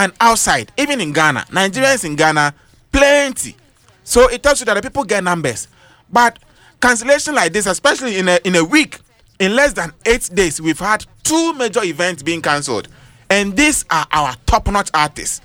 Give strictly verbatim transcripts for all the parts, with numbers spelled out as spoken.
and outside, even in Ghana, Nigerians in Ghana, plenty. So it tells you that the people get numbers. But cancellation like this, especially in a in a week, in less than eight days, we've had two major events being cancelled. And these are our top-notch artists.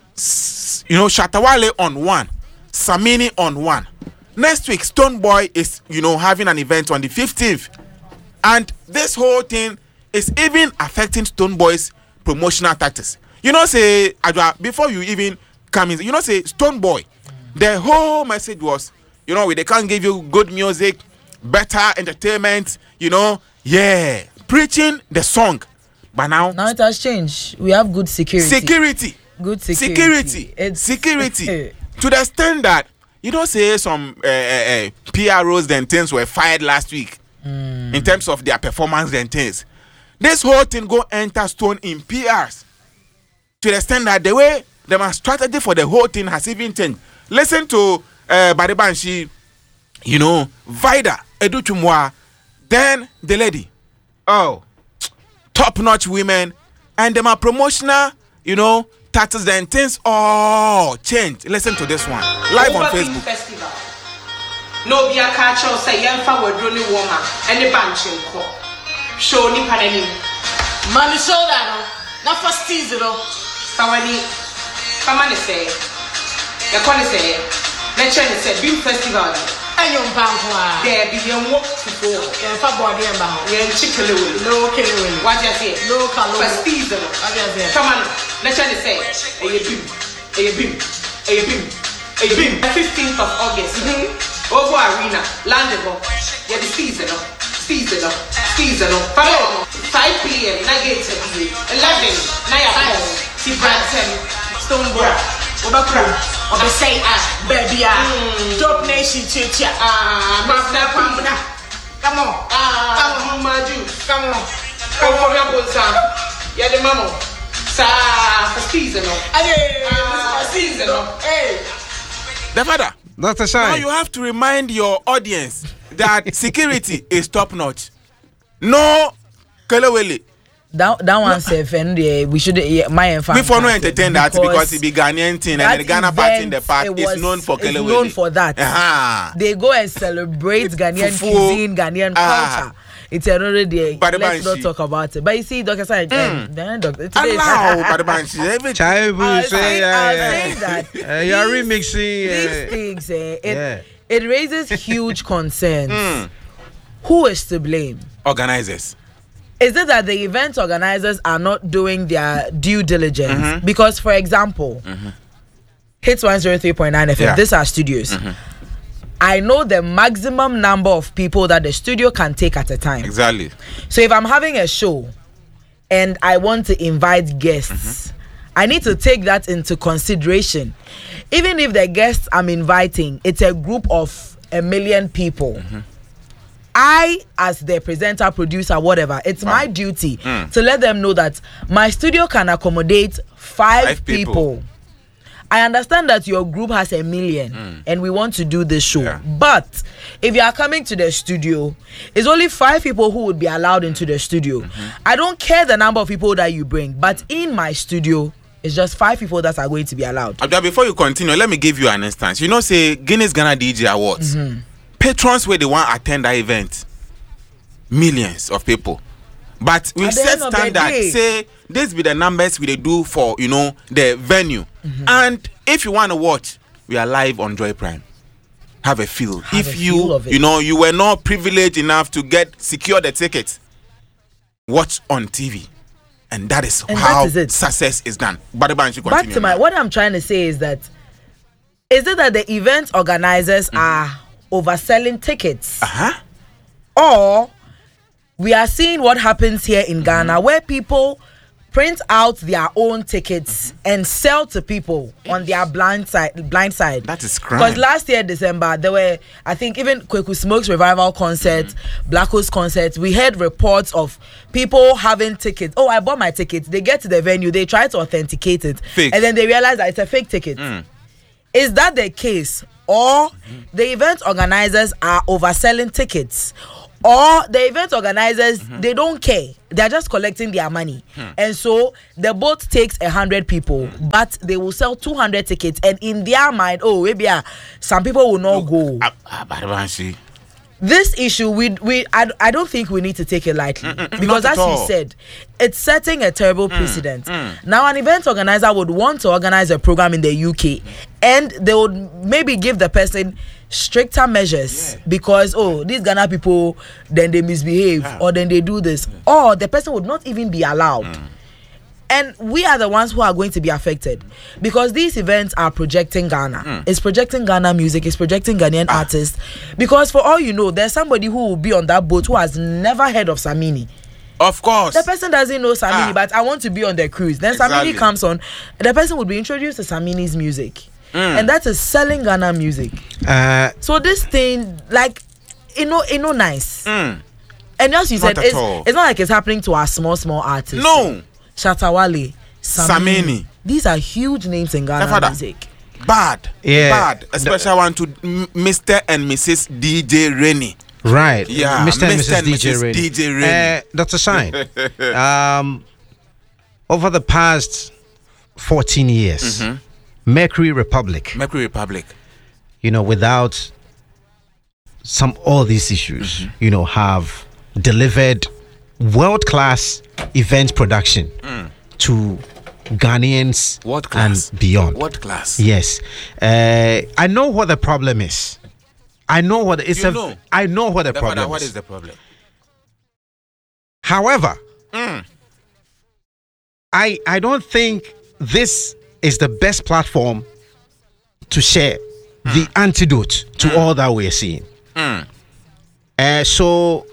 S- you know, Shatta Wale on one, Samini on one. Next week, Stonebwoy is, you know, having an event on the fifteenth. And this whole thing is even affecting Stonebwoy's promotional tactics. You know, say, before you even come in, you know, say, Stonebwoy, the whole message was, you know, they can't give you good music, better entertainment, you know, yeah, preaching the song. But now, now it has changed. We have good security. Security. Good security. Security. It's security. To the extent that, you don't say some uh, uh, uh, P R Os and things were fired last week mm. in terms of their performance and things. This whole thing go enter stone in P Rs. To the extent that the way the strategy for the whole thing has even changed. Listen to uh, Baribanshi, you know, Vida, Edu Chumwa, then the lady. Oh, top-notch women, and them are promotional, you know, titles and things all change. Listen to this one, live on Facebook. Festival. No be a catch or say young forward running woman and the banching call. Show ni panani. Money show that not for season. Somebody, come on, say, the corner say, let's say, Beam Festival. And your bank there be your work to go. And for body and bound. You're chicken. No killing. What you say? No color. For season. Come on, let's say, a beam, a beam, a beam, a beam. fifteenth of August. Over Arena, Landebo. Yeah, the season. Season. Season. five p.m. Negative. eleven. Naya. See Brampton. Stonebwoy. Obakura, Obe say ah, baby ah, Dope Nation chicha ah, Master Pamuna, come on, ah, come on, Maju, come on, come on, your bones ah, yeah the mamo, sa for season no, ah, season no, hey, the father, Doctor Shine. Now you have to remind your audience that security is top notch. No, Kelewele. That that one safe and uh, we should uh, my fan. Before no entertain that because it be Ghanaian thing and the Ghana party in the park is known for Kelewele. It's known for that. Uh-huh. They go and celebrate Ghanaian Fufu. cuisine, Ghanaian uh-huh. culture. It's another day. Let's not talk about it. But you see, Doctor Sai, mm. then Doctor today. Allow Baribanshi. Every child will say, I say that uh, you are remixing these things. Uh, it, yeah. it raises huge concerns. Mm. Who is to blame? Organizers. Is it that the event organizers are not doing their due diligence? Mm-hmm. Because, for example, mm-hmm. Hits one oh three point nine F M, yeah. These are studios. Mm-hmm. I know the maximum number of people that the studio can take at a time. Exactly. So if I'm having a show and I want to invite guests, mm-hmm. I need to take that into consideration. Even if the guests I'm inviting, it's a group of a million people. Mm-hmm. I, as the presenter, producer, whatever, it's wow. my duty mm. to let them know that my studio can accommodate five, five people. people. I understand that your group has a million mm. and we want to do this show. Yeah. But if you are coming to the studio, it's only five people who would be allowed into the studio. Mm-hmm. I don't care the number of people that you bring, but in my studio, it's just five people that are going to be allowed. Abdul, before you continue, let me give you an instance. You know, say Guinness Ghana D J Awards. Mm-hmm. Patrons where they want to attend that event, millions of people. But we set standard, say this be the numbers we they do for, you know, the venue. Mm-hmm. And if you want to watch, we are live on Joy Prime. Have a feel. Have if a you, feel you know, you were not privileged enough to get secure the tickets, watch on T V. And that is and how that is success is done. But Back to my, what I'm trying to say is that, is it that the event organizers mm-hmm. are overselling tickets, uh-huh. or we are seeing what happens here in Ghana mm-hmm. where people print out their own tickets mm-hmm. and sell to people on their blind side blind side. That is crime. Because last year December there were, I think, even Kweku Smoke's revival concert, mm-hmm. Black Host concert, we heard reports of people having tickets. Oh, I bought my tickets. They get to the venue, they try to authenticate it, fake. And then they realize that it's a fake ticket. Mm. Is that the case? Or mm-hmm. the event organizers are overselling tickets? or the event organizers, Mm-hmm. they don't care. They're just collecting their money. Hmm. And so the boat takes a hundred people, but they will sell two hundred tickets. And in their mind, oh, maybe uh, some people will not go. Ah, ah, Baribanshi. This issue, we we I, I don't think we need to take it lightly. not Because at as you all. said, it's setting a terrible precedent. Now, an event organizer would want to organize a program in the U K, and they would maybe give the person stricter measures because, oh, these Ghana people, then they misbehave Yeah. or then they do this, or the person would not even be allowed. And we are the ones who are going to be affected because these events are projecting Ghana. It's projecting Ghana music, it's projecting Ghanaian artists. Because for all you know, there's somebody who will be on that boat who has never heard of Samini. Of course. The person doesn't know Samini, Ah. but I want to be on the cruise. Then Exactly. Samini comes on, the person would be introduced to Samini's music. And that is selling Ghana music. Uh, So this thing, like, you know, you know, nice. Mm. And as you Not said, at it's, all. it's not like it's happening to our small, small artists. No. Shatawale, Samini. Samini. These are huge names in Ghana Father. music. Bad. Yeah. Bad. A special one to M- Mister and Missus D J Rennie. right. Yeah, Mister and Mister Missus and D J Missus Rainey. D J Rainey. Uh, Doctor Shine, um, over the past fourteen years, Mm-hmm. Mercury Republic, Mercury Republic. you know, without some all these issues, Mm-hmm. you know, have delivered world-class event production to Ghanaians Mm. World class. and beyond. World class. Yes, uh, I know what the problem is. I know what it's You a. know. I know what the The problem father, what is. is the problem? However, Mm. I I don't think this is the best platform to share the antidote to all that we're seeing. Mm. Uh, so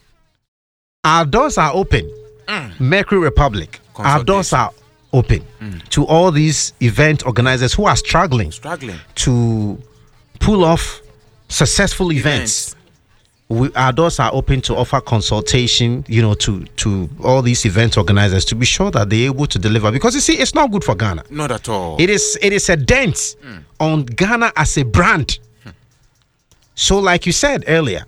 our doors are open. Mercury Republic, our doors are open to all these event organizers who are struggling Struggling. to pull off successful events. We, our doors are open to offer consultation, you know, to to all these event organizers to be sure that they're able to deliver. Because you see, it's not good for Ghana. Not at all. It is it is a dent on Ghana as a brand. So, like you said earlier,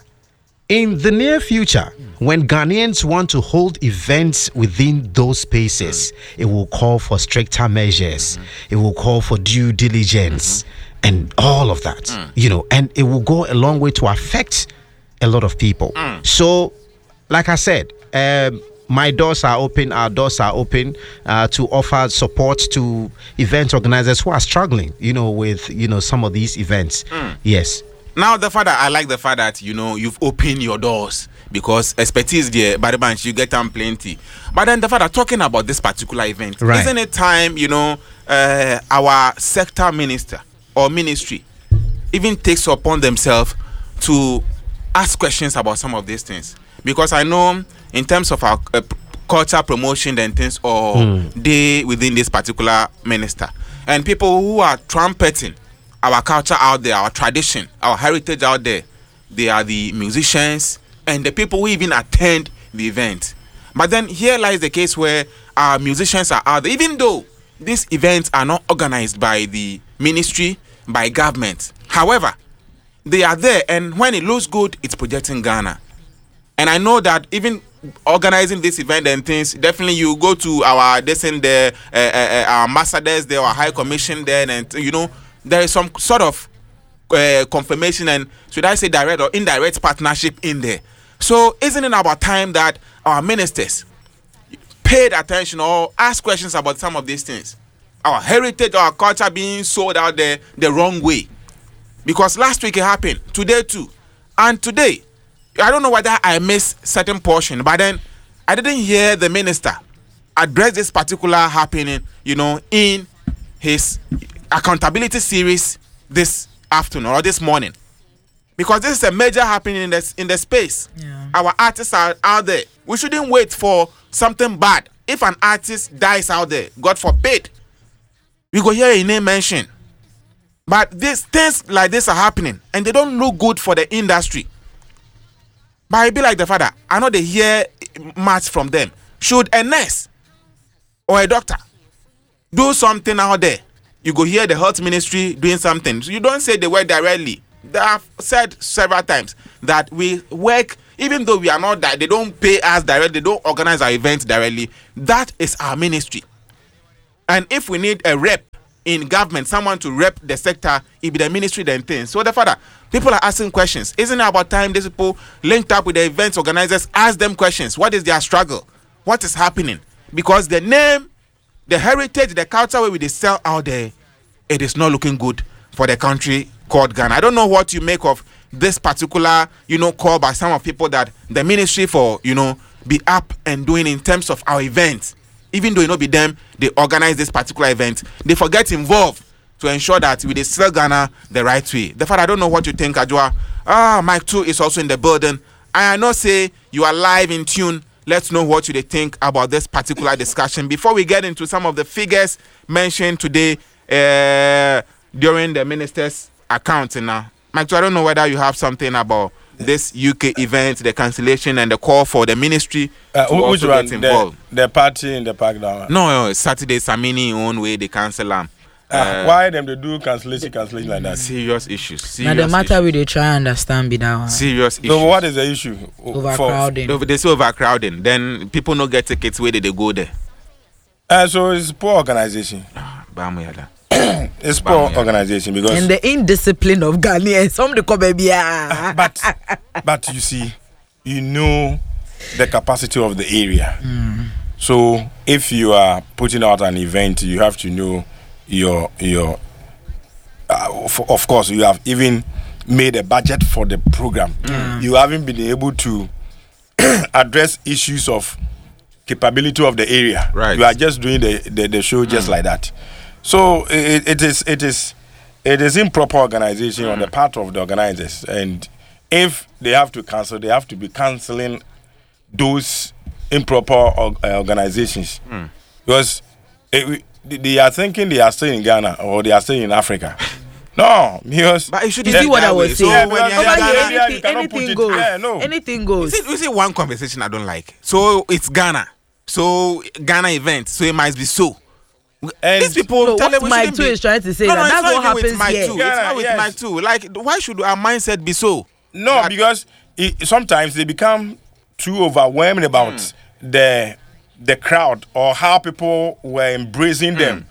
in the near future, when Ghanaians want to hold events within those spaces, it will call for stricter measures. It will call for due diligence and all of that, you know, and it will go a long way to affect a lot of people. So, like I said, um, my doors are open, our doors are open uh, to offer support to event organizers who are struggling, you know, with, you know, some of these events. Yes. Now, the father, I like the fact that, you know, you've opened your doors because expertise there, by the bunch, you get them plenty. But then the father, talking about this particular event, Right. isn't it time, you know, uh, our sector minister or ministry even takes upon themselves to ask questions about some of these things? Because I know in terms of our uh, culture promotion and things, or they within this particular minister, and people who are trumpeting our culture out there, our tradition, our heritage out there, they are the musicians and the people who even attend the event. But then here lies the case where our musicians are out there, even though these events are not organized by the ministry, by government. However, they are there, and when it looks good, it's projecting Ghana. And I know that even organizing this event and things, definitely you go to our descent there, uh, uh, uh, our ambassadors there, our high commission there, and you know there is some sort of uh, confirmation and, should I say, direct or indirect partnership in there. So isn't it about time that our ministers paid attention or asked questions about some of these things? Our heritage, our culture being sold out there the wrong way. Because last week it happened, today too. And today, I don't know whether I missed certain portion, but then I didn't hear the minister address this particular happening, you know, in his accountability series this afternoon or this morning. Because this is a major happening in the, in the space. Yeah. Our artists are out there. We shouldn't wait for something bad. If an artist dies out there, God forbid, we go hear a name mentioned. But these things like this are happening and they don't look good for the industry. But I be like the father, I know they hear much from them. Should a nurse or a doctor do something out there, you go hear the health ministry doing something. So you don't say the word directly. They have said several times that we work even though we are not that, they don't pay us directly, they don't organize our events directly. That is our ministry. And if we need a rep in government, someone to rep the sector, it be the ministry then things. So the father, people are asking questions. Isn't it about time these people linked up with the events organizers, ask them questions? What is their struggle? What is happening? Because the name, the heritage, the culture where we they sell out there, it is not looking good for the country called Ghana. I don't know what you make of this particular, you know, call by some of people that the ministry for, you know, be up and doing in terms of our events. Even though it not be them, they organize this particular event. They forget involved to ensure that we they sell Ghana the right way. Therefore, I don't know what you think, Ajua. Ah, Mike two is also in the building. I know say you are live in tune. Let's know what you they think about this particular discussion before we get into some of the figures mentioned today uh, during the minister's account. Now, Mike two, I don't know whether you have something about this U K event, the cancellation, and the call for the ministry uh, to which also one? get involved. The, the party in the park down. No, no, Saturday, Samini own way they cancel them. Uh, uh, why them they do cancellation, cancellation like that? Serious issues. Now Serious the matter issues. we they try and understand be that one. Serious issues. So what is the issue? Overcrowding. For, they say overcrowding. Then people no get tickets where they, they go there. Uh, so it's poor organization. Bamuyada. It's poor organization because And the indiscipline of Ghanaians. Some the come baby. ah. but but you see, you know the capacity of the area. So if you are putting out an event, you have to know your your. Uh, for, of course, you have even made a budget for the program. You haven't been able to address issues of capability of the area. Right. You are just doing the the, the show just like that. So it, it is it is it is improper organization on the part of the organizers, and if they have to cancel, they have to be canceling those improper or, uh, organizations because it, they are thinking they are staying in Ghana or they are staying in Africa. No, because But it should You be see what that I way. was So saying? when Yeah, you're Over in yeah, here, Ghana, yeah, you anything, cannot put anything it- goes. yeah, no. Anything you goes. see, you see one conversation I don't like. So it's Ghana. So Ghana event. So it must be so. And These people So tell what them we Mike shouldn't two be- is trying to say No, that no, it's that's not what even with happens Mike here. too. Yeah, It's not with yes. Mike too. Like, why should our mindset be so? no, That- because it, sometimes they become too overwhelmed about the the crowd or how people were embracing them.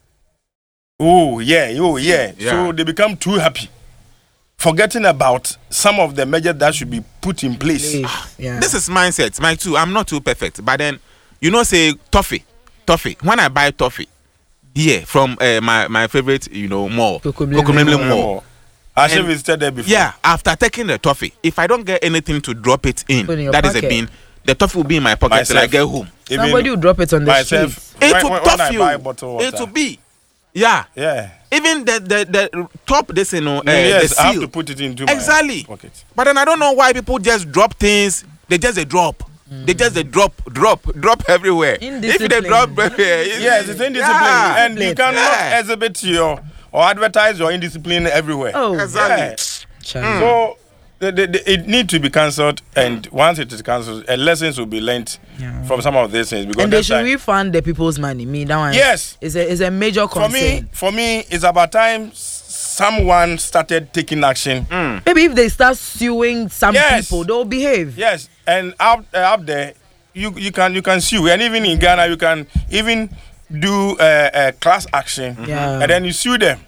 Oh yeah, oh yeah. Yeah. So they become too happy, forgetting about some of the measures that should be put in place. Yeah. This is mindset. Mike too. I'm not too perfect, but then you know, say toffee, toffee. When I buy toffee here from uh, my my favorite, you know, mall, Kokomlemle Kokomlemle Mall. mall. I should And- visited there before. Yeah, after taking the toffee, if I don't get anything to drop it in, Put in your that is a pocket. bin. The toffee will be in my pocket till I Myself. get home. Even Somebody will drop it on the myself, street. It when, will when, when I tough you. buy bottled water. It will be. Yeah. Yeah. Even the the the top this you know uh, yes, the I have seal. to put it into my Exactly. pocket. But then I don't know why people just drop things. They just a drop. They just a drop, drop, drop everywhere. If they Indiscipline. drop, uh, it's- Yes, it's indiscipline, Yeah. and you cannot Yeah. exhibit your or advertise your indiscipline everywhere. Oh, Exactly. Yeah. child. So the, the, the, it need to be cancelled, and once it is cancelled, uh, lessons will be learnt Yeah. from some of these things. Because And they next should time- refund the people's money. Me, that one. Yes. is a is a major for concern. me, for me, it's about time s- someone started taking action. Maybe if they start suing some Yes. people, they'll behave. Yes, and up uh, up there, you you can you can sue, and even in Ghana, you can even do uh, uh, class action, Yeah. and then you sue them.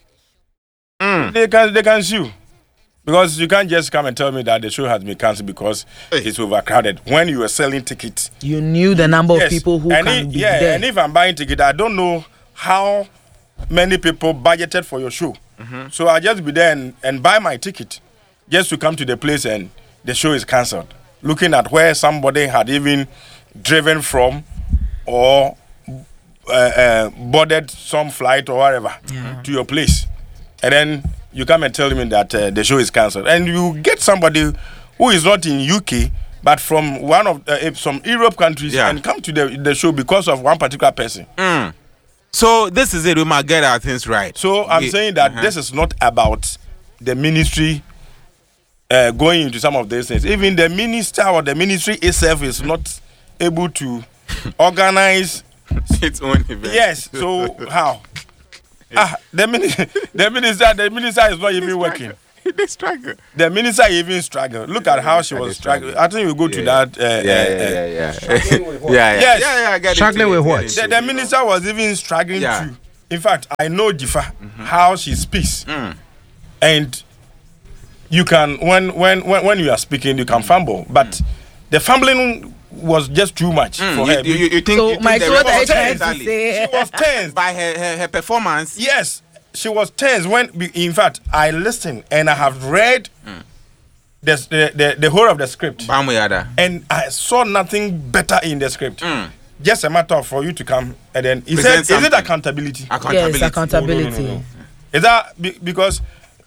They can they can sue. Because you can't just come and tell me that the show has been cancelled because Hey. it's overcrowded. When you were selling tickets, You knew the number of yes, people who and can if, be yeah, there. and if I'm buying ticket, I don't know how many people budgeted for your show. So I just be there and, and buy my ticket just to come to the place and the show is cancelled. Looking at where somebody had even driven from or uh, uh, boarded some flight or whatever Yeah. to your place, and then you come and tell me that uh, the show is cancelled, and you get somebody who is not in U K but from one of uh, some Europe countries Yeah. and come to the, the show because of one particular person. So this is it. We must get our things right. So I'm We- saying that uh-huh. this is not about the ministry uh, going into some of these things. Even the minister or the ministry itself is not able to organize. its own event. Yes. So how? Ah, the, mini- the minister, the minister is not even working. they struggle. The minister even struggled. Look at how she They was struggle. struggling. I think we go to Yeah. that. Uh, Yeah, uh, yeah, uh, yeah, yeah. yeah, Yes. yeah, yeah. I get Struggling into with it, what? get The, into the it. minister was even struggling Yeah. too. In fact, I know Jifa how she speaks, Mm. and you can when when when when you are speaking, you can fumble, but the fumbling was just too much Mm, for you, her. you, you think, So, you think Mike, the what rest are you was trying to exactly- say? She was tense. by her, her, her performance? Yes, she was tense when. In fact, I listened and I have read the, the the the whole of the script, One way or other. and I saw nothing better in the script. Mm. Just a matter of for you to come and then he Present said, "Is it something. accountability?" Accountability. Yes, accountability. No, no, no, no. Is that be- because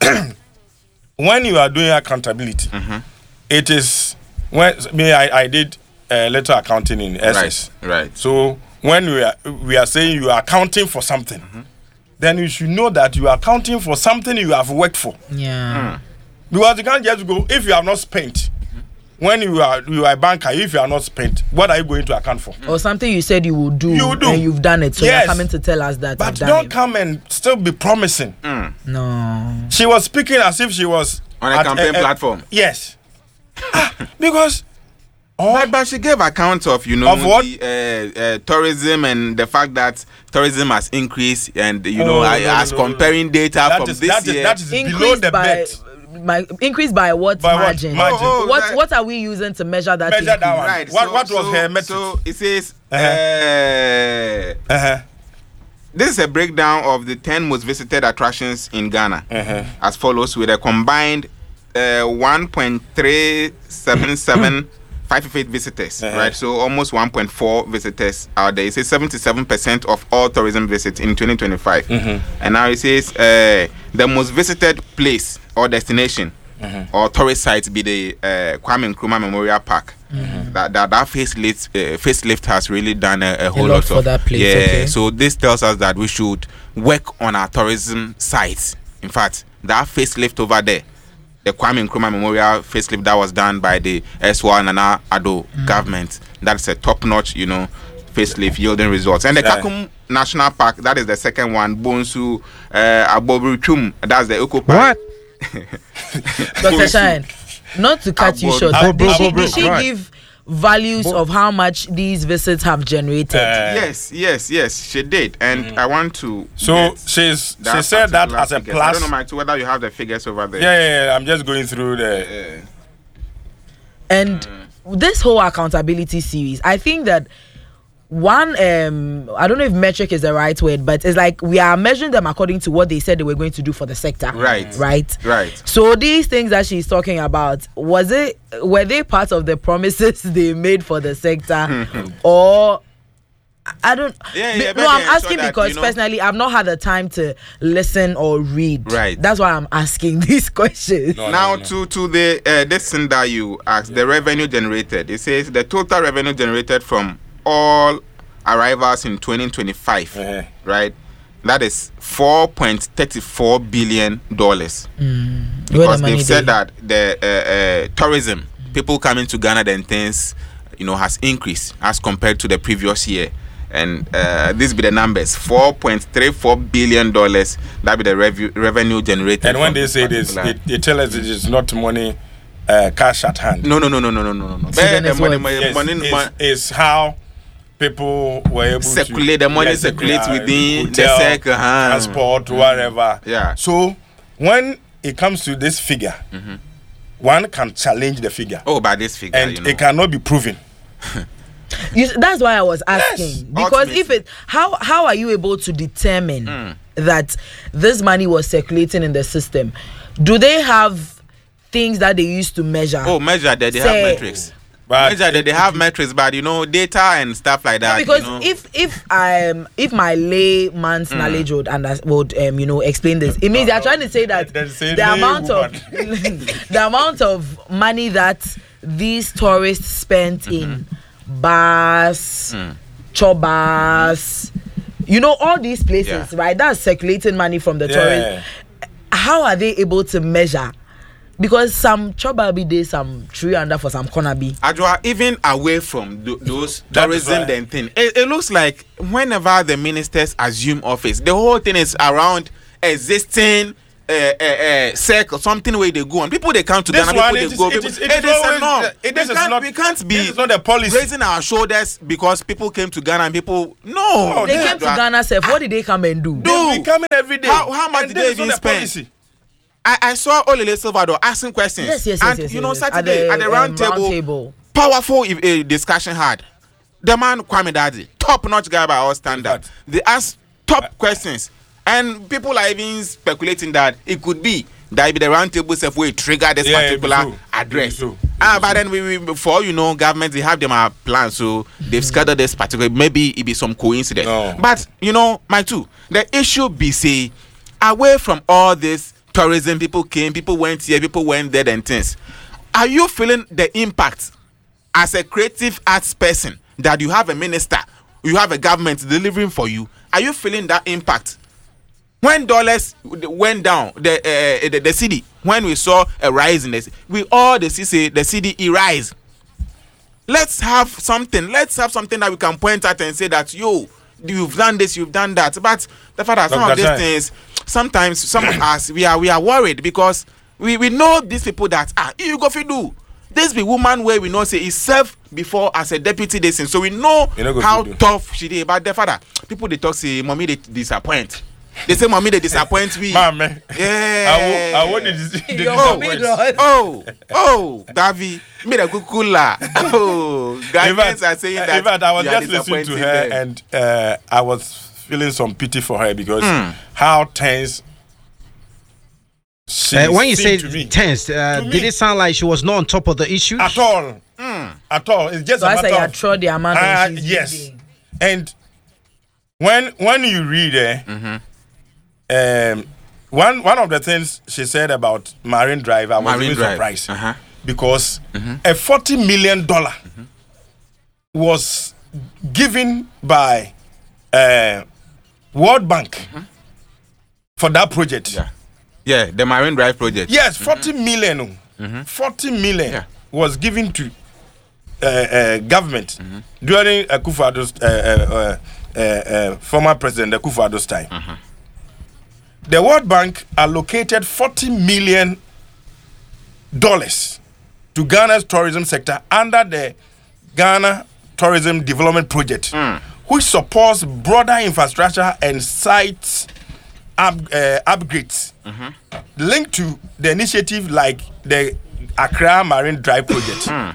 when you are doing accountability, it is when me I, I did a little accounting in S S. Right, right. So when we are we are saying you are accounting for something, then you should know that you are accounting for something you have worked for. Yeah. Because you can't just go if you have not spent. When you are you are a banker, if you are not spent, what are you going to account for? Or something you said you will do, You do. and you've done it. So Yes. you're coming to tell us that But I've done don't it. come and still be promising. No. She was speaking as if she was On a at campaign platform. Yes. Ah, because But, but she gave account of, you know, Of what? the, uh, uh, tourism and the fact that tourism has increased, and you know, Oh, I, no, no, as no, no, comparing no. data that from is, this that is, year. that is below Increased the by bet. my increased by what By what margin? margin? Oh, oh, what that- what are we using to measure that? Measure that increase? one. Right. What- so, what was so, her metric? So it says, Uh-huh. uh, Uh-huh. this is a breakdown of the ten most visited attractions in Ghana Uh-huh. as follows, with a combined uh, one point three seven seven five eight visitors, Uh-huh. right? So almost one point four visitors out there. It says seventy-seven percent of all tourism visits in twenty twenty-five. And now it says uh, the most visited place or destination or tourist site be the uh, Kwame Nkrumah Memorial Park. That that, that facelift, uh, facelift has really done a, a whole lot lot for of that place, Yeah, okay. so this tells us that we should work on our tourism sites. In fact, that facelift over there, the Kwame Nkrumah Memorial facelift that was done by the S Y Nana Addo government, that's a top-notch, you know, facelift yielding results. And the Yeah. Kakum National Park, that is the second one. Bonsu, uh, Abobrichum, that's the Eco Park. What? Doctor Shine, not to cut you Abo- short, Abo- but did she, Abo- did she right. give values of how much these visits have generated? Uh, Yes, yes, yes, she did. And I want to. So get she's that she said that particular as a figures. I plus. don't know, Mike, whether you have the figures over there. Yeah, yeah, yeah. I'm just going through the. And this whole accountability series, I think that one um I don't know if metric is the right word, but it's like we are measuring them according to what they said they were going to do for the sector. Right. Right. Right. So these things that she's talking about, was it were they part of the promises they made for the sector, or I don't. Yeah, be- yeah, no, but I'm yeah, so asking that, because you know- personally, I've not had the time to listen or read. Right. That's why I'm asking these questions. No, Now no, no. to to the uh, this thing that you asked, the revenue generated. It says the total revenue generated from all arrivals in twenty twenty-five, Uh-huh. right? That is four point three four billion dollars. Where Because the money they've said dey? that the uh, uh, tourism, people coming to Ghana and things, you know, has increased as compared to the previous year. And uh, these be the numbers: four point three four billion dollars. That be the revu- revenue generated. And when from they say this, particular- they, they tell us it is not money, uh, cash at hand. no, no, no, no, no, no, no, no. So then the it's money, what? money, Yes, money, it's, money it's how people were able circulate. to The money yes, circulates uh, within hotel, the circle. huh? transport, whatever. Yeah. So when it comes to this figure, one can challenge the figure, Oh, by this figure, and you know. it cannot be proven. You, s- that's why I was asking Yes. because Ultimately. if it how how are you able to determine Hmm. that this money was circulating in the system? Do they have things that they used to measure? Oh, measure that they Say- have metrics. But Measure that they have metrics, but you know, data and stuff like that. because you know, if if um if my layman's Hmm. knowledge would under, would um you know explain this, it means they are trying to say that They say the lay amount of woman. the amount of money that these tourists spent in bars, chobas, you know, all these places, Yeah. right? That's circulating money from the Yeah. tourists. How are they able to measure? Because some choba be there, some tree under for some corner be. Adwa, even away from th- those That is tourism why- then thing, it, it looks like whenever the ministers assume office, the whole thing is around existing uh, uh, uh, circle, something where they go, and people they come to This Ghana, one, people it they is- go. it people, is- it it is is always- enough. it- we, this is can't, not- we can't be this is not the policy. raising our shoulders because people came to Ghana and people no. Oh, They Yeah. came to Ghana, self. What did they come and do? Do. They come in every day. How- how much And did this they is not even the spend? policy. I, I saw Olele Salvador asking questions. Yes, yes, yes, and yes, you know yes, yes. Saturday at the, um, round, table, table. powerful uh, discussion had. The man Kwame Daddy, top-notch guy by all standards. They asked top questions, and people are even speculating that it could be that the round table self will trigger this Yeah, particular it be so. address. It be so. Ah, but then we, we for you know government they have them a plan, so they've scattered this particular. Maybe it be some coincidence. No. But you know, my two, the issue be say away from all this tourism, people came, people went here, people went there, and things. Are you feeling the impact as a creative arts person that you have a minister, you have a government delivering for you? Are you feeling that impact? When dollars went down, the uh, the, the C D, when we saw a rise in this, we all the C say the C D E rise. Let's have something. Let's have something that we can point at and say that yo, you've done this, you've done that. But the fact that some Doctor of these Shine. things, sometimes some of us we are we are worried because we, we know these people that ah you go fi do. This be woman where we know say is served before as a deputy this thing. So we know You no go how fit do. tough she did. But the father, people they talk say mommy they disappoint. They say mommy they disappoint we. Mama. Yeah. I want the Your Oh, mommy lost. oh, oh, Davi, made a good cooler. Oh, In Ghanaians fact, are saying that. in fact, I was you are just listening to disappointing her, them. and uh, I was feeling some pity for her because Hmm. how tense. She Uh, when you say seemed to me. tense, uh, To did me. it sound like she was not on top of the issue? at all, Hmm. at all. It's just So a I matter say you of tried the amount Ah, of she's yes, reading. and when when you read it, Mm-hmm. um, one one of the things she said about Marine Drive, I was Marine even Drive. surprised Uh-huh. because a forty million dollar was given by uh, World Bank for that project. Yeah. Yeah, the Marine Drive project. Yes, forty million. forty million Yeah. was given to uh, uh, government during Akufo-Addo's uh, uh, uh, uh, former president Akufo-Addo's time. The World Bank allocated forty million dollars to Ghana's tourism sector under the Ghana Tourism Development Project, which supports broader infrastructure and sites up, uh, upgrades linked to the initiative like the Accra Marine Drive project.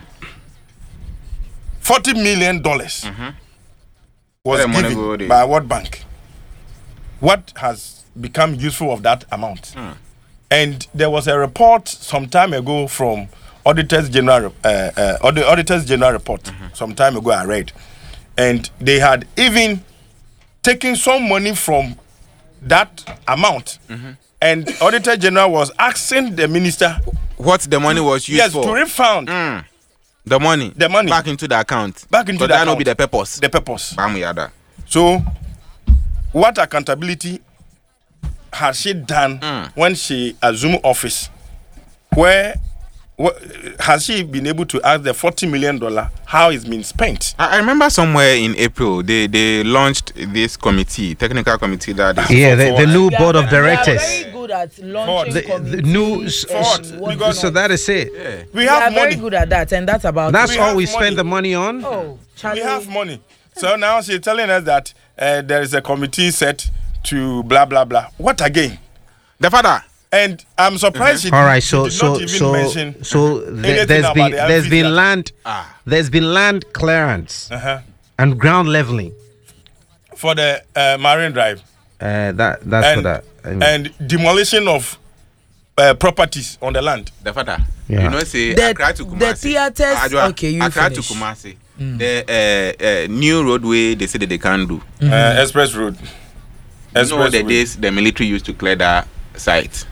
forty million dollars was Where the money given go there? by World Bank. What has become useful of that amount? And there was a report some time ago from Auditors General, uh, uh, or the Auditors General report some time ago I read, and they had even taken some money from that amount, and Auditor General was asking the minister, What the money was used yes, for? to refund The money. The money. back into the account. back into But the that will account, be the purpose. the purpose. Bam yada. So, what accountability has she done when she assumed office? Where wh- has she been able to ask the forty million dollar how it's been spent? I I remember somewhere in April they they launched this committee, technical committee that is Yeah, the, the new They are- board of they are directors. very good at launching The, committees the new, s- and s- whatnot. because- so that is it. We They have are very money. good at that, and that's about That's it. We all have we money. spend the money on. Oh, We Charlie. have money. So now she's telling us that uh, there is a committee set to blah blah blah. What again? the father. And I'm surprised she, All right, she so did so not even so mention. so th- anything there's about been the there's been amphitheater. land Ah. there's been land clearance Uh-huh. and ground leveling. For the uh, Marine Drive. Uh, that that's and, for that. I mean, and demolition of uh, properties on the land. The father. Yeah. You know, say The- Accra to the Kumasi. theatres- Ajwa, okay, you Accra finish. to Kumasi. The uh, uh, new roadway they say that they can't do. Uh, Express Road. You know the Road. days the military used to clear that site.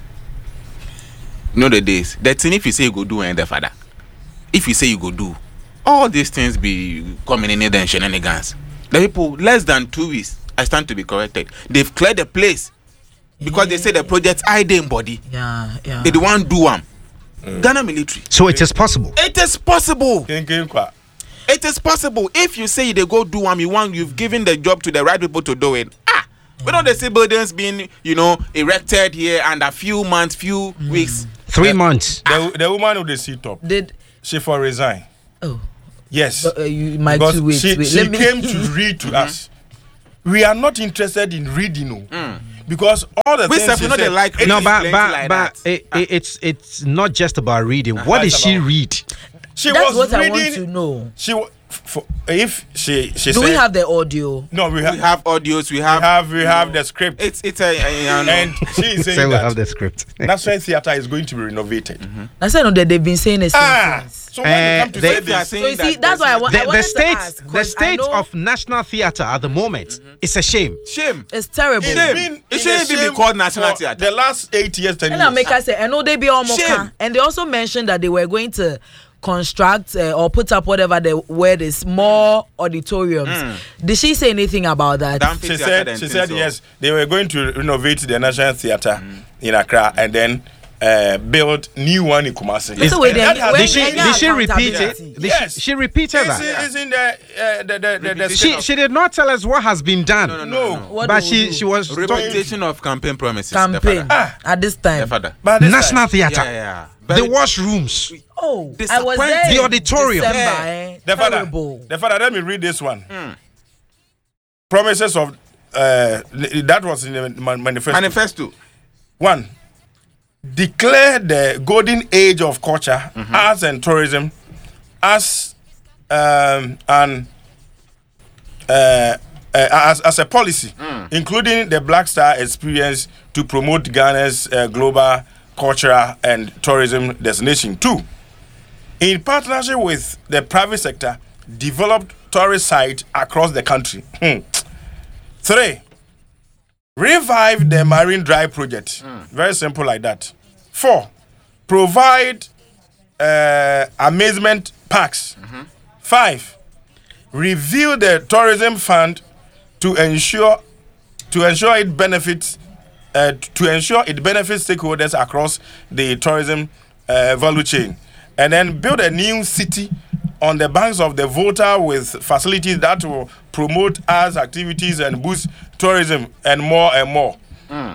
You know the days. That thing if you say you go do and the father. If you say you go do, all these things be coming in there and shenanigans. The people less than two weeks, I stand to be corrected. They've cleared the place because they say the project I in body. Yeah, yeah. They don't want do one. Ghana military. so it is possible. It is possible. Ken- ken kwa. It is possible. If you say they go do one, you want you've given the job to the right people to do it. Ah, We don't see buildings being, you know, erected here and a few months, few mm. weeks. Three the, months. The, the woman with the seat top. Did she for resign? Oh. Yes. But, uh, you might because wait, she, wait. she Let me came to read to mm-hmm. us. We are not interested in reading, no. Mm. Because all the we things you know they like it no, but but, like but it, it, it's it's not just about reading. Uh, what did she read? She That's was what reading, I want to know. She for, if she she do said, we have the audio? No, we have we have audios. We have we have, we have know, the script. It's it's a, a, a and she is saying so we that have the script. National Theatre is going to be renovated. Mm-hmm. I said no, that they've been saying it ah, since. so when uh, you come to they, say this, so you see, that's why I, want, the, I wanted the state to ask, the state know, of National Theatre at the moment mm-hmm. is a shame. Shame. It's terrible. It's shame. been It shouldn't even be called National Theatre. The last eight years, ten and years. I make us say, I know they be almost and they also mentioned that they were going to construct uh, or put up whatever the word is more auditoriums. Mm. Did she say anything about that? She said she said so. Yes, they were going to renovate the National Theatre mm. in Accra and then uh, build new one in Kumasi. Yes. Wait, then, did she, did she repeat it? Yeah. Yes, she, she repeated it's, that. It's in the, uh, the, the, the, the she she did not tell us what has been done. No, no, no. no, no. But she she was repetition of campaign promises. Campaign ah. at this time. But this National Theatre. Yeah, yeah. The washrooms. Oh, I was there. The auditorium. December, yeah. eh? The father, the father, let me read this one. Mm. Promises of uh, that was in the manifesto. Manifesto. One, declare the golden age of culture, mm-hmm. arts and tourism as um, an uh, uh, as, as a policy, mm. including the Black Star experience to promote Ghana's uh, global cultural and tourism destination. Two, in partnership with the private sector, developed tourist sites across the country. Three, revive the Marine Drive project. Mm. Very simple like that. Four, provide uh, amusement parks. Mm-hmm. Five, review the tourism fund to ensure to ensure it benefits uh, to ensure it benefits stakeholders across the tourism uh, value chain, and then build a new city on the banks of the Volta with facilities that will promote arts activities and boost tourism and more and more. Mm.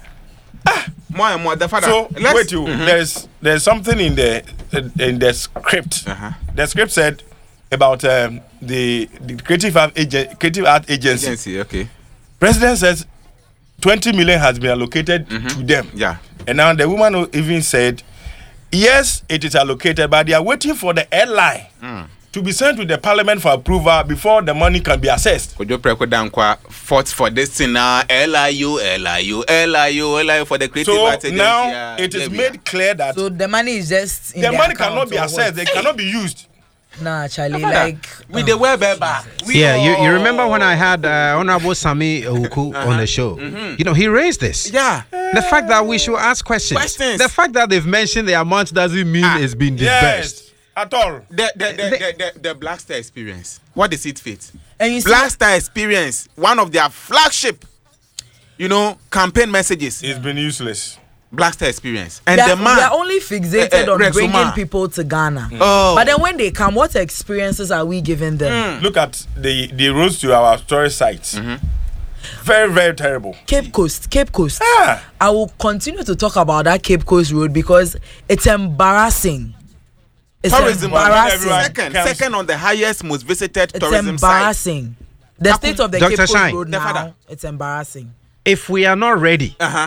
Ah, more and more. The father. So wait, you. Mm-hmm. There's there's something in the in the script. Uh-huh. The script said about um, the, the creative art agent, creative art agency. agency. Okay. President says twenty million has been allocated mm-hmm. to them. Yeah. And now the woman even said, yes, it is allocated, but they are waiting for the airline mm. to be sent to the parliament for approval before the money can be assessed. Could you fought for this thing now? L I U, L I U, L I U, L I U for the creative so art agency. now yeah, it is yeah, made yeah. clear that so the money is just in the money account cannot be assessed. It cannot be used. Nah, Charlie, like with the web back. Yeah, you, you remember when I had uh, Honorable Sami Ouku uh-huh. on the show? Mm-hmm. You know, he raised this. Yeah. The fact that we should ask questions. Questions. The fact that they've mentioned the amount doesn't mean ah. it's been disbursed. Yes, at all. The the the, the, the, the, the Black Star experience. What is it fit? And you Black Star experience, one of their flagship, you know, campaign messages. It's been useless. Black Star experience. And are, the man. They are only fixated uh, uh, on Rex bringing Omar. people to Ghana. Mm. Oh. But then when they come, what experiences are we giving them? Mm. Look at the, the roads to our tourist sites. Mm-hmm. Very, very terrible. Cape Coast, Cape Coast. Ah. I will continue to talk about that Cape Coast road because it's embarrassing. It's tourism embarrassing. Second, second on the highest, most visited it's tourism embarrassing. site. The state of the Doctor Cape Coast Shine. road now, it's embarrassing. If we are not ready uh-huh.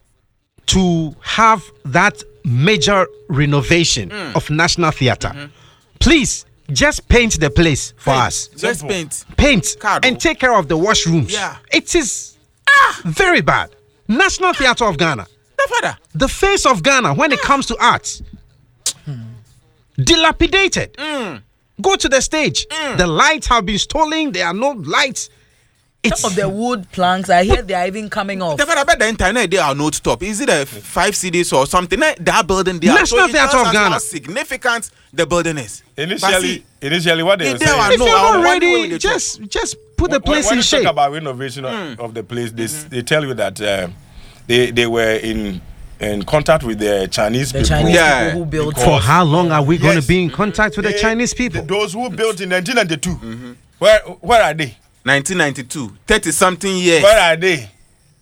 to have that major renovation mm. of National Theatre, mm-hmm. please just paint the place for paint. us. Just paint. Paint. Cardo. And take care of the washrooms. Yeah. It is ah, very bad. National Theatre of Ghana. The father. The face of Ghana when it comes to arts. Mm. Dilapidated. Mm. Go to the stage. Mm. The lights have been stolen. There are no lights. It's some of the wood planks, I hear they are even coming off. The father, but the internet, they are not stop. Is it a five C Ds or something? That building, they are National Theatre of Ghana. How significant the building is. Initially, initially, what they were saying. If you're not ready, just just put the place when in shape. When you talk about renovation mm. of, of the place, they, mm-hmm. they tell you that uh, they they were in in contact with the Chinese the people. Chinese yeah. people who built. For how long are we yes. going to be in contact with they, the Chinese people? The, those who built in nineteen ninety-two. Mm-hmm. Where where are they? nineteen ninety-two, thirty something years. Where are they?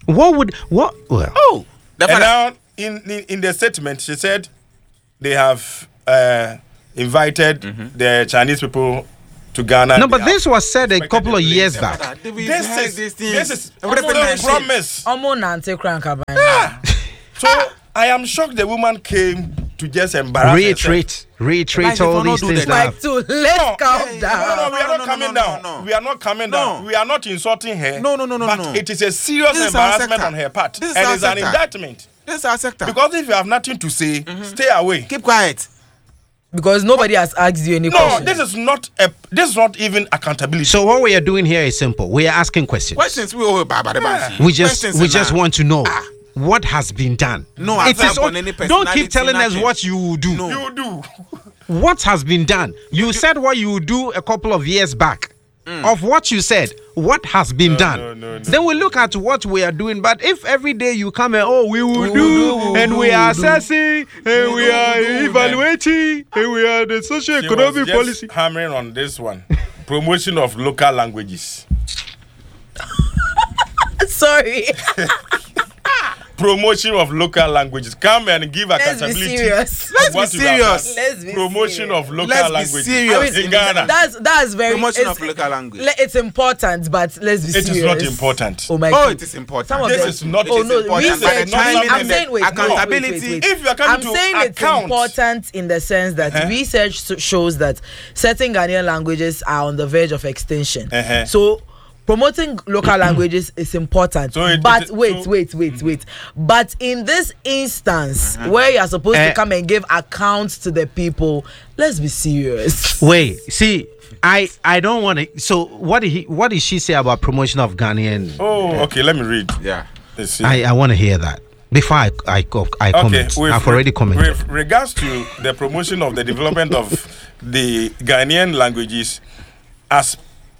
What would what? Well, Oh, the And father. now, in, in in the statement, she said they have uh, invited the Chinese people to Ghana. no, but They this have was said a expected couple of the years place. back. This This is these this things. is Everything a I say. promise. Omo nante kranka ban. So I am shocked the woman came to just embarrass herself. Reiterate, reiterate Like, all if you these don't do things. that- Now. Mike two, let's No, calm yeah, down. No, no, we are No, not no, coming no, no, down. no, no. We are not coming No. down. We are not insulting her. No, no, no, no, But no. it is a serious This is our embarrassment sector. on her part, This is and our it's an sector. indictment. This is our sector. Because if you have nothing to say, stay away. Keep quiet. Because nobody has asked you any No, questions. this is not a. This is not even accountability. So what we are doing here is simple. We are asking questions. Questions we all about the banshee. We just Questions we in just that. want to know Ah. what has been done. No it attack is on o- any Don't keep personality, telling us nothing. what you will do. No. you do. What has been done? You said what you would do a couple of years back. Of what you said, what has been done? no, no, no. Then we look at what we are doing. But if every day you come and oh we will will do, do, we will and do, we we are will do. assessing, and we do, are we will do, evaluating, and we are the socio She was economic just policy. hammering on this one. Promotion of local languages. Sorry. Promotion of local languages. Come and give Let's be accountability. serious. of Let's what be you have done. serious. Let's be Promotion serious. of local Let's be languages serious. in Ghana. That's that's very Promotion it's- of local language. le- It's important, but let's be It serious. is not important. Oh my Oh, God. it is important. Some of This them- is not- Oh it is no, important. research. By the time I'm in saying the wait, wait, accountability, wait, wait, wait. if you are coming I'm to saying it's account- important in the sense that Uh-huh. research so- shows that certain Ghanaian languages are on the verge of extinction. Uh-huh. So promoting local languages is important. So it- but it- wait, so- wait, wait, wait. But in this instance, where you are supposed Eh. to come and give accounts to the people, let's be serious. Wait, see, I I don't want to. So what did he? What did she say about promotion of Ghanaian? Oh, okay. Let me read. Yeah. Let's see. I I want to hear that before I I, co- I comment. with I've re- already commented. With regards to the promotion of the development of the Ghanaian languages, as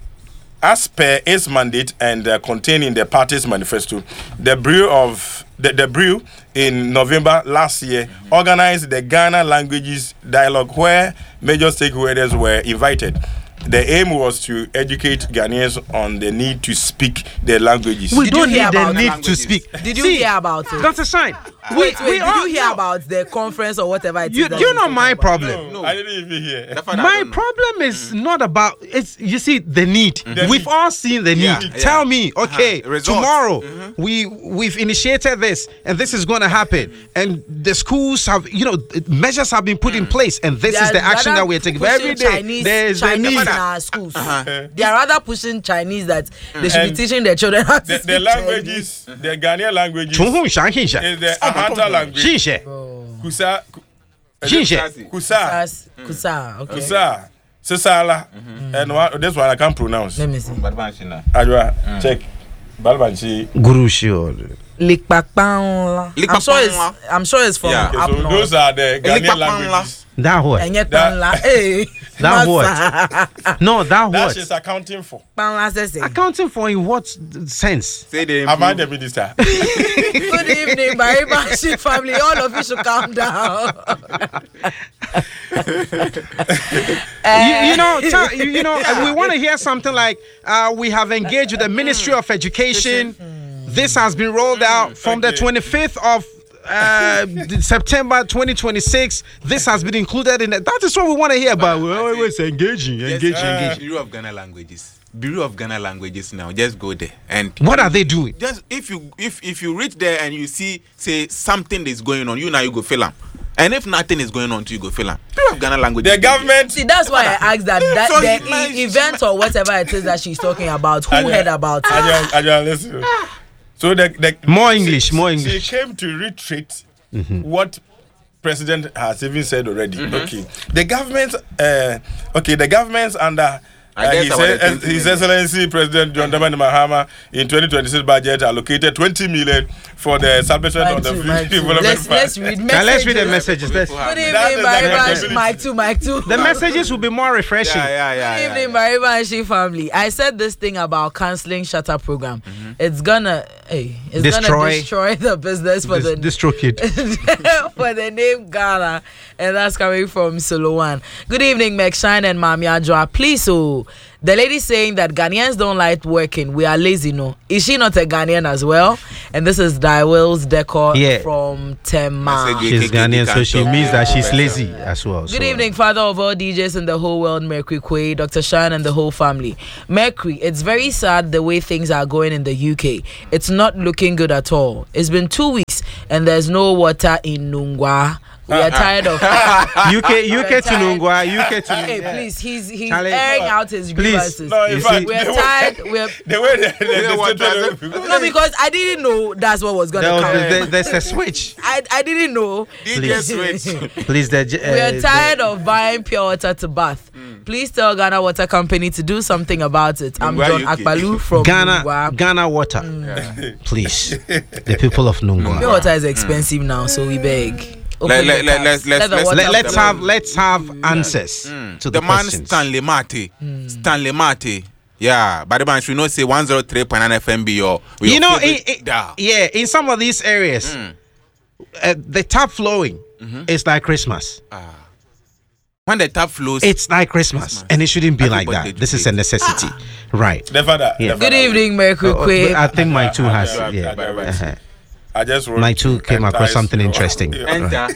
as per its mandate and uh, contained in the party's manifesto, the Bureau of the, the Bureau in November last year organized the Ghana Languages Dialogue, where major stakeholders were invited. The aim was to educate Ghanaians on the need to speak their languages. We Did you don't hear need the about need to languages? speak. Did you See, hear about it? Doctor Shine, we, Wait, wait, we did all you hear know- about the conference or whatever it is? You, that you you're know talking my about? problem. No, I didn't even hear. The father, I My don't know. problem is not about it's. You see the need. We've need. all seen the need. Yeah, yeah. Tell me, okay, Uh-huh. Results. tomorrow we we've initiated this, and this is going to happen, and the schools have, you know, measures have been put in place, and this They is are the action rather that we're taking. But pushing every day Chinese, there is the Chinese need. in our schools. Uh-huh. They are rather pushing Chinese that they should And be teaching their children how to The, speak the languages, the Ghanaian languages, Chunhun Shan Hinsha. is the Ahanta language. Shinshe. Kusa, Shinshe. Kusa, Chinese. Kusa, okay. Kusa, Sisala, and one, this one I can't pronounce. Let me see. Ajwa, check. Balbanchi. Guru Shio. Likpakpanla. I'm sure it's Likpakpanla. I'm sure it's from Yeah. up So north. those are the Ghanaian Likpakpanla. languages. That what? Enye panla. Hey. That Masa. what? No, that That what? she's accounting for. Panla sese. Accounting for in what sense? Say they Am I improve. the minister? Good evening, Baribashi family. All of you should calm down. you, you know, tell, you, you know, we want to hear something like uh, we have engaged with the Ministry of Education. This has been rolled out from the Okay. twenty-fifth of uh, September twenty twenty-six. This has been included in it. That is what we want to hear about. We're always engaging, Yes, engaging, uh, engaging. Bureau of Ghana Languages. Bureau of Ghana Languages now. Just go there and What are they doing? just if you if if you reach there and you see say something is going on, you now you go fill them. And if nothing is going on, to you go fill them. Bureau of Ghana Languages. The government. See, that's why I asked that, that So the she might- e- she event or whatever it is that she's talking about, who Ajwa, heard about it? Ajwa, Ajwa, listen. So the, the More she- English, more She English. came to reiterate what president has even said already. Okay, the government. Uh, okay, the government's under. I Uh, guess His, about the uh, twenty His million. Excellency President John Dramani Mahama in twenty twenty-six budget allocated twenty million for the establishment Mike of the two, Free Mike two. Development Let's, Fund. let's read Now let's read the messages. messages. Let's, Good That evening, is Mariba. accountability. Mike two, Mike two. the messages will be more refreshing. Yeah, yeah, yeah. Good yeah, evening, yeah. Mariba and She family. I said this thing about canceling shutter program. It's gonna, hey, it's Destroy- gonna destroy the business for This, the this kid. for the name Ghana, and that's coming from Solo One. Good evening, Meg Shine and Mami Ajwa. Please, oh, The lady saying that Ghanaians don't like working. We are lazy, no. Is she not a Ghanaian as well? And this is Dywell's Decor Yeah. from Tema. She's Ghanaian, so she means that she's lazy as well. Good so. evening, father of all D Js in the whole world, Mercury Quay, Doctor Shan, and the whole family. Mercury, it's very sad the way things are going in the U K. It's not looking good at all. It's been two weeks and there's no water in Nungwa. We are tired of U K, U K to Nungwa, U K to Hey, Nungwa. please, he's he's Charlie, airing out his please. grievances. No, in You fact, see- We're the way- tired. We're The way they, they, they what stated does it- no, because I didn't know that's what was gonna No, come. there- there- there's a switch. I I didn't know. D J switch. Please, the, uh, We are the- tired of buying pure water to bath. Please tell Ghana Water Company to do something about it. I'm Nungwa John U K. Akbalu from Ghana, Nungwa. Ghana water. Please, the people of Pure Nungwa. water is expensive now, so we beg. Open Let- the let- let- taps. let's- let's- the let's- water Let, let's flow. have let's have answers to the, The man questions. Stanley Mate. Stanley Mate. Yeah, but the man should not say one oh three point nine F M be your. You your know, in, favorite in- dial. yeah, in some of these areas, uh, the tap flowing is like Christmas. When the tap flows, It's like Christmas, and it shouldn't be like Everybody that. This is do a necessity, right? The father. Yeah. the Good father- evening, Mercury Oh, Quay. I think my two has, I- I- yeah. I- I- I- Uh-huh. I just wrote My two came across entice something you. interesting. Yeah. enter.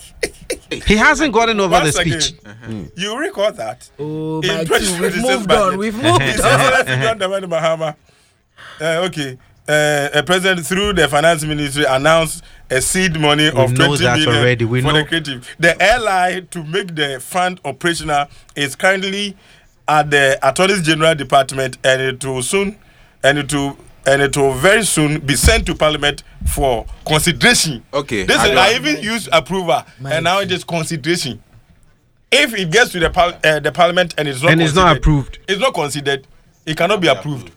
He hasn't gotten over the Once speech. again, you recall that? Oh, In my twenty two. We've twenty-six moved budget. on. We've moved He on. said, "Let's John Dramani Mahama." Uh, okay. Uh, a president through the finance ministry announced a seed money We of know twenty that million already. We for know- the creative. The airline to make the fund operational is currently at the Attorney General Department, and it will soon, and it will, and it will very soon be sent to Parliament for consideration. Okay, This I is, don't- I even used approval, and now it is consideration. If it gets to the par- uh, the Parliament and it's not And it's not considered- approved. it's not considered. It cannot be approved.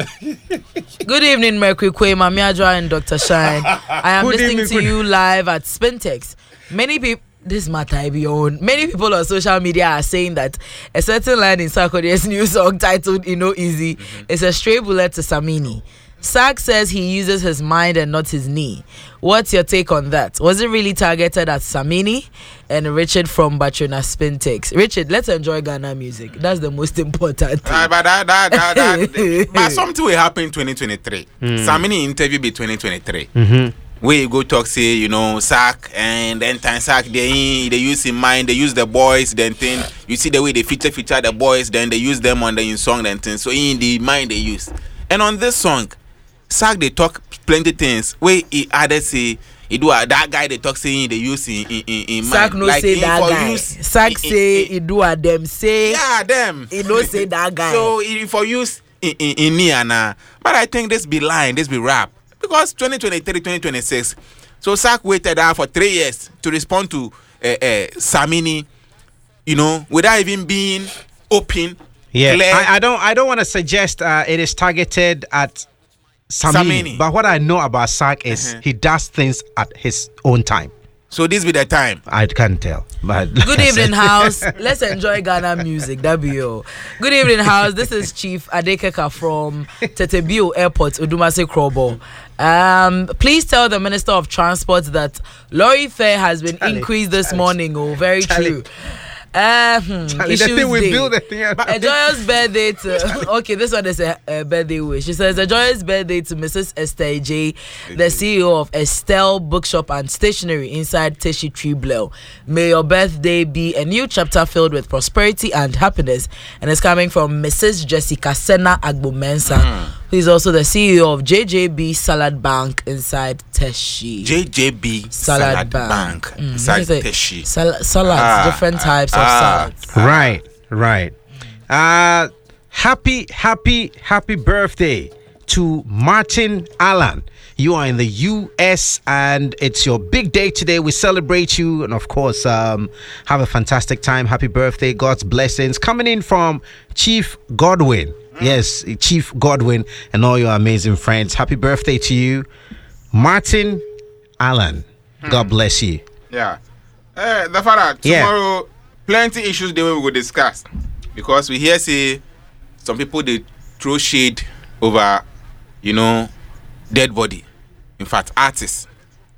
Good evening, Mercury Quay, Mami Adra and Doctor Shine. I am Good listening evening, to good- you live at Spintex. Many people, this matter I be on. Many people on social media are saying that a certain line in Sarkodie's new song titled "You Know Easy" is a stray bullet to Samini. Sark says he uses his mind and not his knee. What's your take on that? Was it really targeted at Samini? And Richard from Batrina Spintex. Richard, let's enjoy Ghana music. That's the most important thing. Ah, but that, that, that, that, but something will happen in twenty twenty-three. Samini interview be twenty twenty-three. Where you go talk, say, you know, sack, and then time sack, they they use in mind, they use the boys, then thing. You see the way they feature feature the boys, then they use them on the in song, then thing. So in the mind they use. And on this song, sack they talk plenty things. Where he added say, he do uh, that guy they talk saying they use in in in, in Sack mind. no Like, say in that for guy. use Sack in- in- say in- he do a them say yeah, them. he no say that guy. So if for use in in, in Niana, but I think this be line, this be rap because twenty twenty-three, twenty twenty-six. So Sack waited out for three years to respond to uh, uh, Samini, you know, without even being open. Yeah, clear. I, I don't. I don't want to suggest uh, it is targeted at Samini, Samini. but what I know about Sark is Uh-huh. he does things at his own time. So this be the time. I can't tell, but Good evening, house. Let's enjoy Ghana music. That be all. Good evening, house. This is Chief Adekeka from Tetebio Airport, Udumase Krobo. Um, please tell the Minister of Transport that lorry fare has been Charlie, increased this Charlie. morning. Oh, very Charlie. true. Uh, hmm, Charlie, the issues thing we day. build the thing. A joyous birthday to okay, this one is a, a birthday wish. She says a joyous birthday to Missus Esther J, the C E O of Estelle Bookshop and Stationery inside Teshi Tree Blow. May your birthday be a new chapter filled with prosperity and happiness. And it's coming from Missus Jessica Sena Agbomensa, who is also the C E O of J J B Salad Bank inside Teshi. J J B Salad, Salad, Bank. Bank. Mm, Inside what is it? Teshi. Sal- salads, Ah, different ah, types of ah. salads. Right, right. Uh, happy, happy, happy birthday to Martin Allen. You are in the U S and it's your big day today. We celebrate you and, of course, um, have a fantastic time. Happy birthday. God's blessings. Coming in from Chief Godwin. Yes, Chief Godwin and all your amazing friends. Happy birthday to you, Martin Allen. God bless you. Yeah. Uh, the father, Yeah. tomorrow, plenty issues they we will discuss. Because we hear say some people they throw shade over, you know, dead body. In fact, artists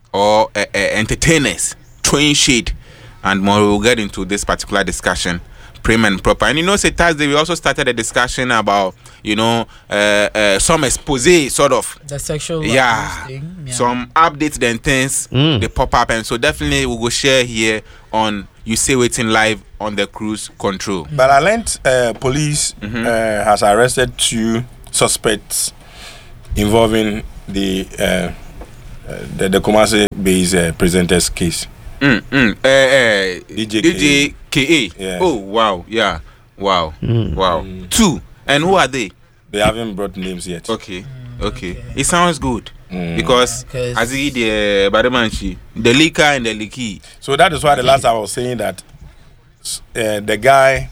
or uh, uh, entertainers throwing shade. And more we'll get into this particular discussion prim and proper. And you know, say Thursday we also started a discussion about, you know, uh, uh, some expose sort of the sexual yeah, thing. yeah some updates then things Mm. they pop up, and so definitely we will share here on You Say Waiting live on the cruise control. But I learned uh, police uh, has arrested two suspects involving the uh, uh, the, the Kumasi based uh, presenters case. Mm, mm. Uh, uh, D J D J K A. Yeah. Oh wow, yeah, wow, wow. Two, and who are they? They haven't brought names yet. Okay, okay. It sounds good because Because- as he the Badamanchi, the liquor and the leaky. So that is why the last I was saying that uh, the guy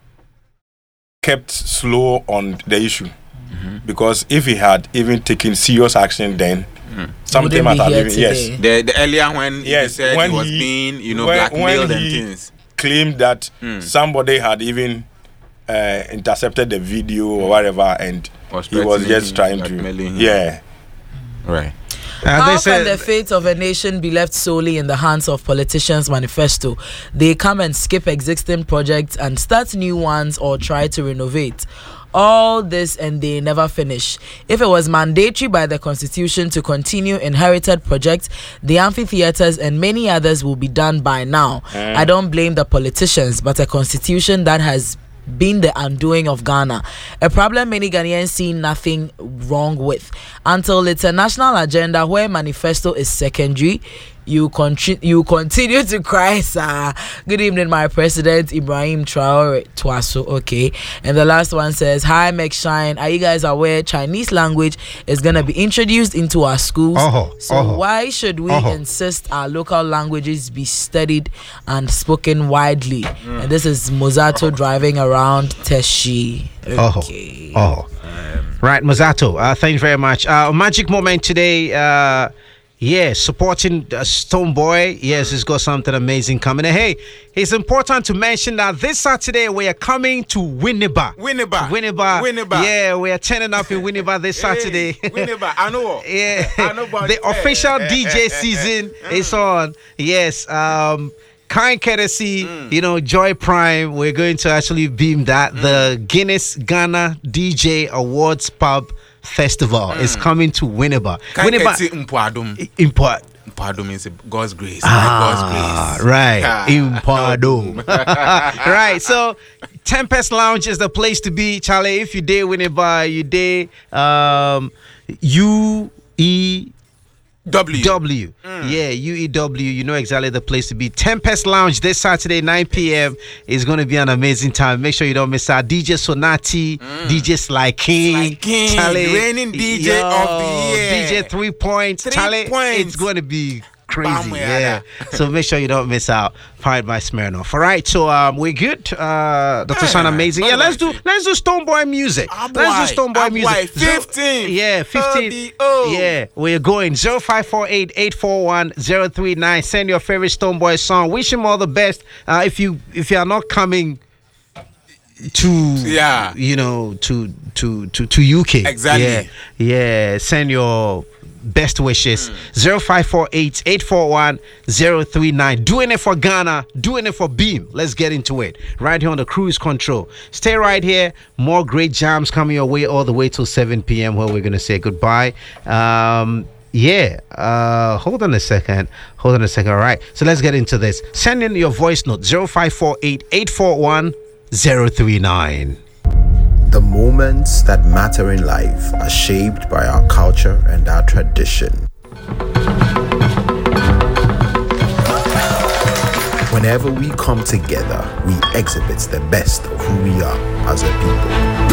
kept slow on the issue. Because if he had even taken serious action, then something Wouldn't might be have here even yes. today. The the earlier when Yes, he said when he was he- being, you know, when- blackmailed when and he- things. claimed that Mm. somebody had even uh, intercepted the video or whatever, and Was he was threatening just him, trying to blackmailing him. yeah. Right. Uh, How they can said- the fate of a nation be left solely in the hands of politicians' manifesto? They come and skip existing projects and start new ones or try to renovate. All this and they never finish. If it was mandatory by the constitution to continue inherited projects, the amphitheaters and many others will be done by now. I don't blame the politicians, but a constitution that has been the undoing of Ghana, a problem many Ghanaians see nothing wrong with, until it's a national agenda where manifesto is secondary. You continue, you continue to cry, sir. Good evening, my president, Ibrahim Traore Twaso. Okay, and the last one says, "Hi, Meg Shine. Are you guys aware Chinese language is gonna be introduced into our schools? Uh-huh, so uh-huh. why should we Uh-huh. insist our local languages be studied and spoken widely?" And this is Mozato driving around Teshi. Okay. Oh, oh. Right, Mazato. Uh, thank you very much. Uh, magic moment today. Uh, yeah, supporting uh, Stone Boy. Yes, he's got something amazing coming. And hey, it's important to mention that this Saturday we are coming to Winneba. Winneba. Winneba. Winneba. Yeah, we are turning up in Winneba this Saturday. Hey, Winneba. I know. Yeah, I know about the it. official D J season is on. Yes, um, kind courtesy, you know, Joy Prime. We're going to actually beam that. The Guinness Ghana D J Awards Pub Festival is coming to Winneba. Winneba. Winneba Mpadum. import. Mpadum means God's grace. Ah, God's grace. right. Ah. Impado. Right. So, Tempest Lounge is the place to be, Charlie. If you dare Winneba, you dare um, U E W. W. Yeah, U E W. You know exactly the place to be. Tempest Lounge this Saturday, nine p.m. is going to be an amazing time. Make sure you don't miss out. D J Sonati, D J Sly King, Sly King, reigning D J of the year. D J Three Points. Three Charlie, Points. it's going to be crazy. Bam, Yeah. yeah. So make sure you don't miss out. Powered by Smirnoff. All right. So um, we're good. Uh, Doctor Son, amazing. Yeah. Let's do let's do Stone Boy music. Ah, Let's do boy. Stone Boy Ah, music. boy. fifteen. Yeah, fifteen. O D O. Yeah, we're going zero five four eight, eight four one, zero three nine. Send your favorite Stone Boy song. Wish him all the best. Uh, if you if you are not coming to Yeah. you know to to to to U K Exactly. yeah, yeah send your best wishes. zero five four eight, eight four one, zero three nine. Doing it for Ghana, doing it for Beam. Let's get into it right here on the Cruise Control. Stay right here. More great jams coming your way all the way till seven p.m. where we're gonna say goodbye. um Yeah, uh, hold on a second. Hold on a second. All right. So let's get into this. Send in your voice note zero five four eight, eight four one, zero three nine. The moments that matter in life are shaped by our culture and our tradition. Whenever we come together, we exhibit the best of who we are as a people.